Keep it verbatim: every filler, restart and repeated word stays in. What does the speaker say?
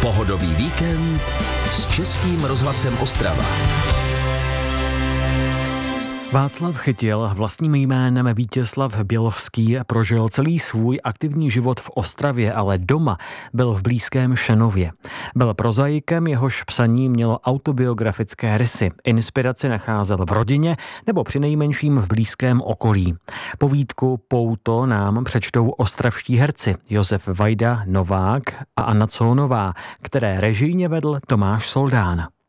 Pohodový víkend s Českým rozhlasem Ostrava. Václav Chytil, vlastním jménem Vítězslav Bělovský, prožil celý svůj aktivní život v Ostravě, ale doma byl v blízkém Šenově. Byl prozaikem, jehož psaní mělo autobiografické rysy. Inspiraci nacházel v rodině nebo přinejmenším v blízkém okolí. Povídku Pouto nám přečtou ostravští herci Josef Vajda, Novák a Anna Cohnová, které režijně vedl Tomáš Soldán.